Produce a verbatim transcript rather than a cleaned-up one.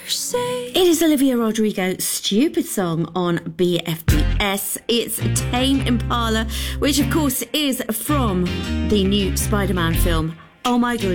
It is Olivia Rodrigo's Stupid Song on B F B S. It's Tame Impala, which of course is from the new Spider-Man film. Oh my god.